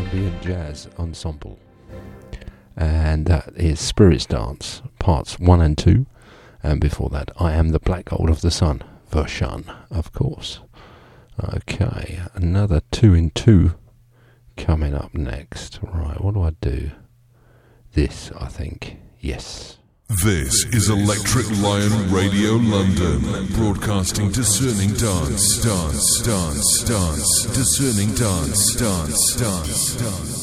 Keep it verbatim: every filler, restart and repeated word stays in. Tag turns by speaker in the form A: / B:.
A: ambient jazz ensemble. And that is Spirits Dance, parts one and two. And before that, I Am the Black Gold of the Sun, version, of course. Okay, another two in two coming up next. Right, what do I do? This, I think. Yes.
B: This is Electric Lion Radio London, broadcasting discerning dance, dance, dance, dance, discerning dance, dance, dance, dance.